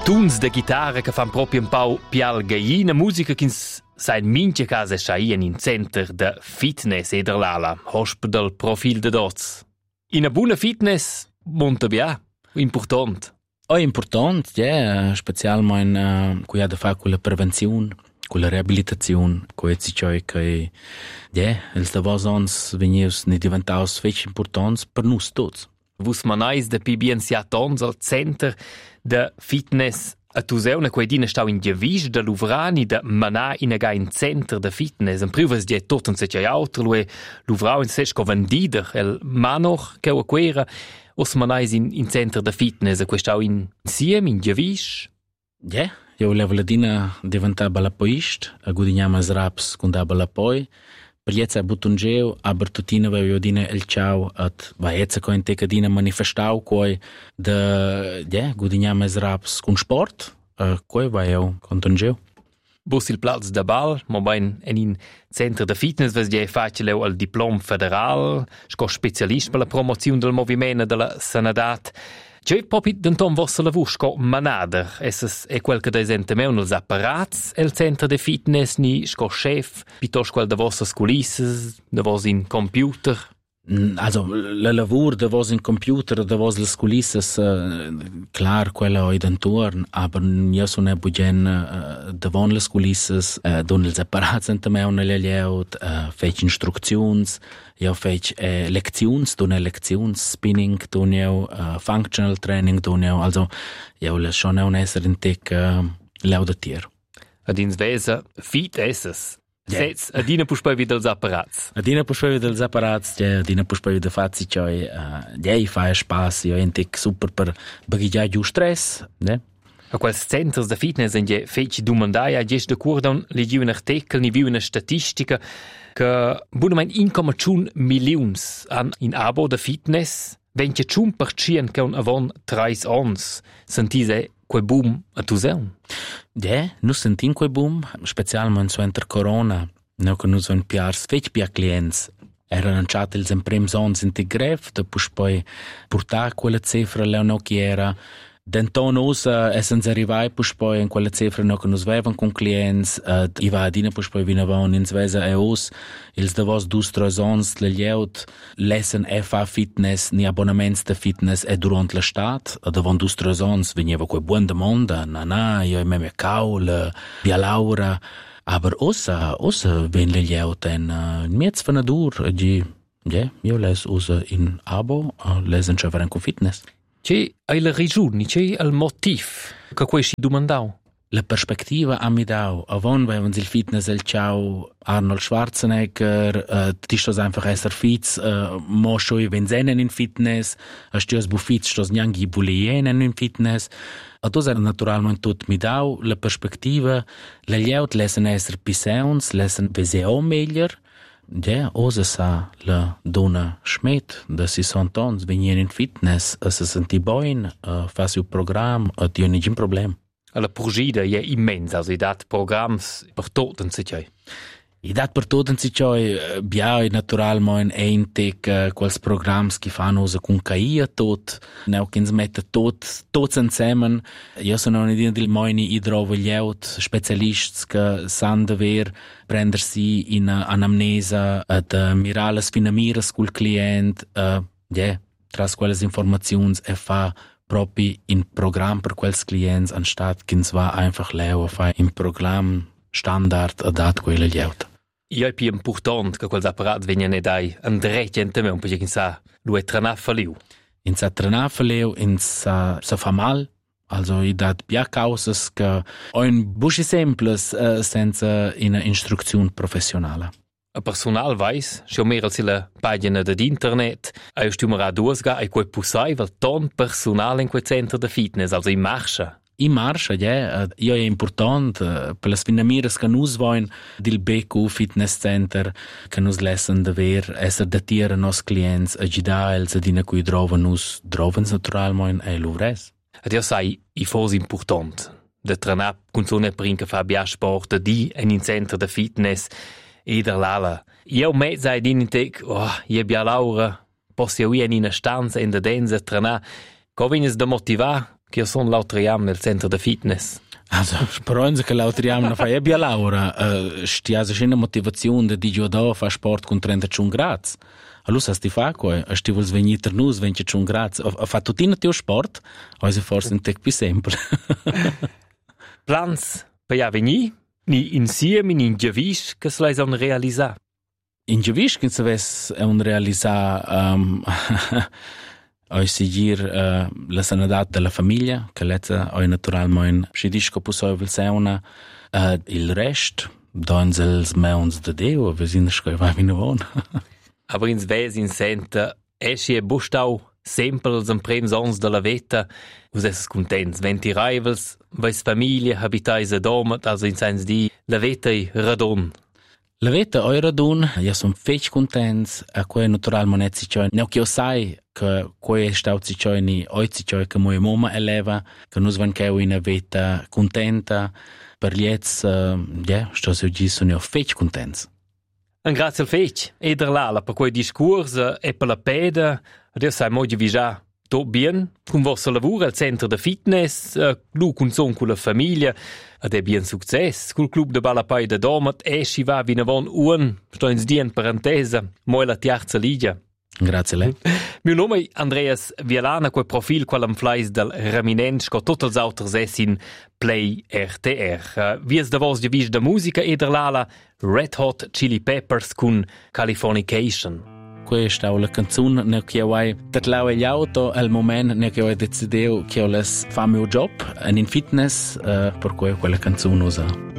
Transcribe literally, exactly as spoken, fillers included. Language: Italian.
tuns de chitarra che fan proprio un pau pial gaiina, musica che sai in mince case schaien in center de fitness eder lala, hosp del profil de dots. In a buona fitness monta bia, important. Oh, important, ja, yeah, specialmein uh, cu ha da fa con la prevenzione, con la riabilitazione, co et si cioi che ja, yeah, els davos ons vegnius ne diventaus fech importants per nus tots. Vus manais de pi bien sia tons al center de fitness a tuseuna quei dina stau in Giavisch de Luvrani de manà in a in center de fitness. En pruvas die tot un secai auto, lui Luvrau in sesco vendider, el manoch che o quera, os manais in, in center de fitness, a quei stau in Siem, in Giavisch. Ja, yeah, eu levo la dina diventa balapoist, a gudignamas raps cunda balapoi, per jetza butungeu, aber tutina vai io dina el ciao at vai jetza co inteca dina manifestau coi de, ja, gudignamas raps cun sport, uh, coi vai eu contungeu. Bus il plaz de bal, mo bain en in center de fitness, ves die facileu al diplom federal, sco specialist per la promozione del movimento della sanadat. C'è proprio denton vossa lavur sco manader, esses è quel che desente meu nels apparats, el center de fitness ni sco chef, piuttosto quel de vossas culisses, de vos in computer. Also, la lavur de vos in computer, de vos les culisses, uh, clar, quella oi d'entorn, aber io sono e bugen uh, de von les culisses, uh, don els apparats ente meu ne le leut, uh, fech instruczions, io fech uh, leczions, don e leczions, spinning, don io uh, functional training, don io, also, io le schon un esser in tec uh, leudatier. Ad ins vesa, fit esses. Yeah. Sets, adina puspoi vid dels apparats. Adina puspoi vid dels apparats, ja, adina puspoi vid de fazi cioi, uh, ja, i fa spas, io entic super per bagigia giu stress, ne? A quels centers de fitness en je feci domandai a gest de curdon legiu un artikel, ni viu una statistica che bunamein un comma cinque milions an in abo de fitness, vence ciun per cien che un avon trais ons, sentise quei boom a tuseun. Ja, nu sentim quei boom, specialment su enter corona, no che nu son piars fech pia clients. Era lanciat ils emprems ons in Tigref, depus poi portar quella cifra leo no chi era. Denton osa essens arrivai pus poi in quella cifra no che nus vevan con clients, ad i va adina pus poi vinavon ins vesa e os, ils davos dus tres ons le lieut lessen e fa fitness ni abbonaments de fitness e durant la stat, ad avon dus tres ons veniva quei buon demanda, na na, io e me me caul, via Laura, aber osa, osa ven le lieut en uh, miez vanadur, e gi, ja, io les osa in abo, uh, lesen ce veren con fitness. C'è la ragione, c'è il motivo che questi domandau? La perspectiva a mi dau. Avon vevano il fitness el ciao Arnold Schwarzenegger, uh, ti stos einfach esser fitz, uh, mo schoi venzenen in fitness, a stios bu fitz stos niangi bulienen in fitness. A tos era naturalmente tot mi dau. La perspectiva, le lieut lesen esser piseuns, lesen veseo meglier. Ja, osa sa la dona Schmidt de sessanta ans venien in fitness a se senti boin, a fa siu program, a dio nigin problem. La purgida è immensa, also i dat programs per tot en sicai. I dat per tot en sicai, biau naturalmein eintig uh, quels programs che fanno osa con K I a tot, neu che ens mette tot, tots insieme. Io sono un idea del moini idrovo lieut, specialists che san dever prendersi in uh, anamnesa, ad uh, mirales finamiras col client, uh, yeah, tras quelles informazions e fa proprio in program per quels clients, anstatt che ens va einfach leo fa in program standard adat quelle lieut. Io è più importante che quels apparati vengano dai andretti in me, perché in sa lui trenà faliu. In sa trenà faliu, in sa sa fa mal, also i dat bia causas che ein buschi semples uh, senza una istruzione professionale. A personal weiss, scho mehr als la pagina d'internet, a stumera duasga e quei pusai val ton personal in quei center de fitness, also in marcia. In marcia, ja, io è importante per le sfinamiras che nus voin dil B Q Fitness Center che nus lessen dever esser datiere nos clients a gida els adina cui droven nus drovens naturalmein e luvres. Ad io sai, i fos important. De trenà con sone princa fa bia sport di en in center de fitness e der lala. Io me sai din in tec, oh, io bia Laura, posso io in una stanza in de densa trenà, co vignes da motivar che io sono l'autriam nel centro di fitness. Also, speranza che l'autriamo non fa e bia Laura, uh, stiasa c'è motivazione di dire da fa sport con trentacinque gradi. Allora sa sti fa qua, a sti vuol venire per noi venticinque gradi. Ha fatto tutto il sport, o è forse un tec più semplice. Plans per ja venire, ni insieme in Giavisch che se l'hai realizzare. In Giavisch che se è un realizzare um, a seguir uh, la sanità della famiglia, che lezza è naturalmente si dice che possiamo una uh, il resto dans els meuns de Deu, wir sind schon vai in wohn. Aber ins Wes in Senta, esci e bustau sempre els empremsons della veta, us es contents, venti rivals, vais famiglia habitais a domat, also in sens di la veta i radon. La veta oi radun, ja som fech contents, a quei natural monet si cioi, neo che io sai che quei stau si cioi ni oi si cioi che moe moma eleva, che nus van cheu in a veta contenta, per liez, uh, ja, sto se gi son io fech contents. Un grazie al fech, e der lala per quei discurs e per la peda, adesso sai moglie vija tot bien, con vostro lavoro al centro de fitness, uh, lu con son con la famiglia, ed è bien success, col club de Balapai de Domat, e si va vinavon un, sto in sdien parentesa, moi la terza liga. Grazie a lei. Mio nome è Andreas Vialana, quel profil qual am fleis del Raminensch, co tutti els auters es in Play R T R. Uh, vies da vos divis da musica e der lala Red Hot Chili Peppers con Californication. Questa è la canzone nel che io ho tatlau gli auto al momento nel che ho deciso che io les fa mio job in fitness, uh, per cui quella canzone usa.